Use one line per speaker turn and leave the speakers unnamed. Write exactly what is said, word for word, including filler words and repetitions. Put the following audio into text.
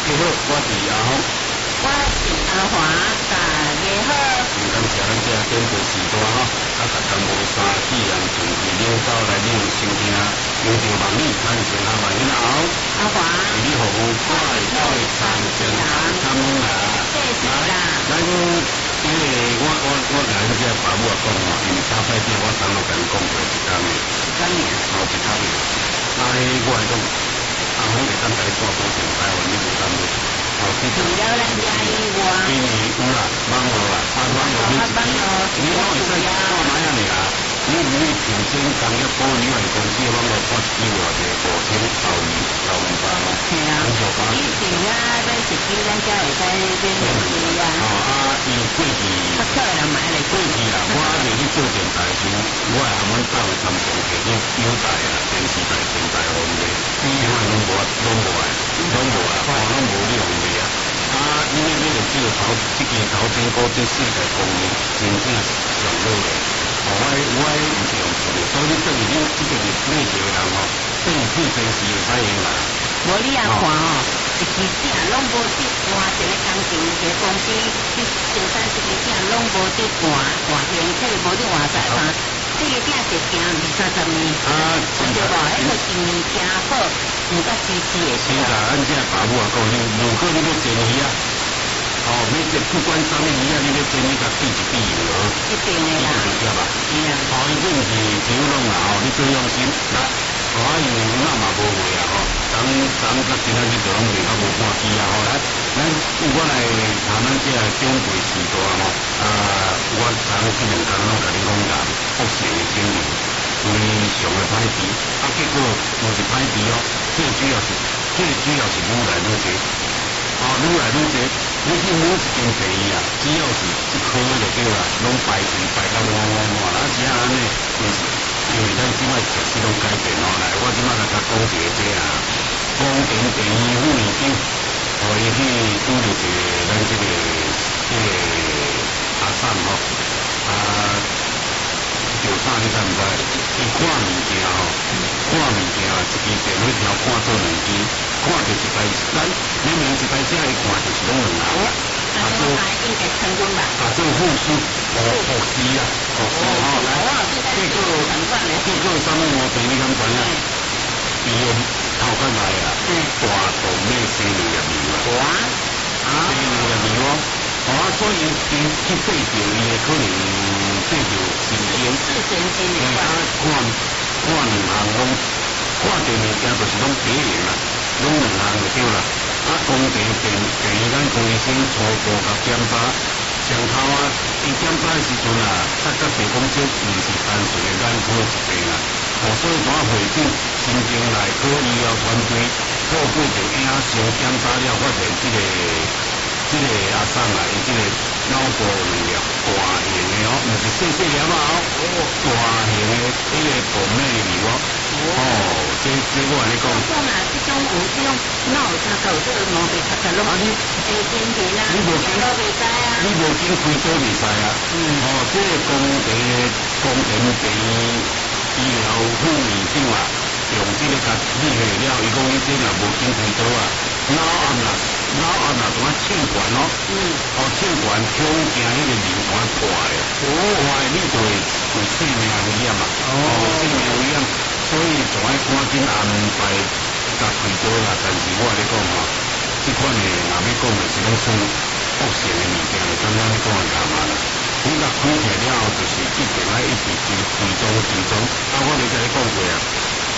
你好，我是阿峰。
我是阿华，大家好。
唔感谢咱这电视时代吼，啊，逐工无三起人从地领导来领收听，有着万里产生啊，万里后。
阿华，
你服务快乐产生产参啦。
谢谢啦。
咱因为我我我甲咱这爸母讲吼，因为打摆店我昨落甲你讲过一工诶，
一工尔，
哦，一工诶。啊，我来讲，阿峰会当甲你带保证台湾你无担忧。除
了咱家以外，
因为有啦，网络啦，啊，网络你你拢会使看买啊尔啊，你你凭证工业保有限公司网络发几偌个五千到二到二百咯，
是啊，以前啊，咱是比咱家会使变便宜啊。
哦啊，伊过去，
较少人买来
过去啦，我未去做电台时，我也含阮兜诶参详摕去优待啊，电视台、电台互伊诶，因为拢无拢无啊，拢无啊，哦，拢无利用的啊。啊，因为你个这个头，这个头前股这世界公益真正是上好诶。哦，我我毋是用钱的，所以你等于你这个是内地人吼，等于去真是有反应啦。
无你也看哦，一支正拢无得换，一个工程一个公司去生产一支正拢无得换，换形体无得换在嘛。这个正是行二三十年，
啊，
对无？迄个是物件好，毋甲支持的。
是啦，咱这爸母啊讲，你如果你要煎鱼啊，哦，要煎不管啥物鱼啊，你要煎你甲比一比有无？
一定的啦，
直接啊。
是啊。
哦，伊这毋是酒弄啦，吼，你最用心来。哦，因为那嘛无话啊，吼，咱咱甲今仔日就拢袂较无半支啊，吼，来，咱我来谈咱这长辈时代吼，啊，我昨即两工拢甲你讲讲福善的经营，非常的歹治，啊，结果无是歹治哦，最主要是最主要是愈来愈济，哦，愈来愈济，你去每一间病院啊，只要是一科就对啦，拢排队排到满满满，啊，是啊，安尼就是。因为咱即摆确实拢改变咯，来，我即摆来甲讲一个这啊，光电第二副院长，互伊去拄着一个咱即个即个阿婶吼，啊，叫啥你知毋知？伊看物件吼，看物件一支电话条看做两支，看着一台咱明明一台车伊看就是拢两人啦。
啊，做应该成功吧？
啊，做护士，护护士啊，护士吼，来，这个这个啥物毛病你敢知影？伊个头壳内啊，大动脉生瘤入面啊，啊，生瘤入面哦，哦，所以伊去对着伊个可能对着神经，
是神经的，
啊，看看两项拢看着物件就是拢第一样啦，拢两项就对啦。啊，工地电电医咱医生初步甲检查，上头啊，伊检查的时阵啊，大家提讲这毋是单纯的眼科疾病啊，哦，所以怎会诊心经内科医疗团队透过着影像检查了，发现这个这个阿婶啊，伊这个脑部瘤大型的哦，毋是细细粒啊哦，大型的这个动脉瘤哦，哦，这这我安尼讲。
讲啊，这种有这种脑啥搞这个毛病，他可能会先天啊，你无经都袂知啊，
你无经开刀袂知啊。嗯，哦，这个工地工程第一医疗副院长啊，用这个甲理下了，伊讲伊这若无经开刀啊，脑暗啦，脑暗啦，怎啊气管哦，嗯，哦气管胸颈迄个流管破的，破的你就会有性命危险嘛，哦，性命危险，所以就爱赶紧安排。甲开刀啦，但是我咧讲吼，即款诶，若要讲诶是拢算恶性诶物件，就刚刚你讲诶干嘛啦？你甲开起来了后，就是一定爱一直追追踪追踪。啊，我咧甲你讲过啊，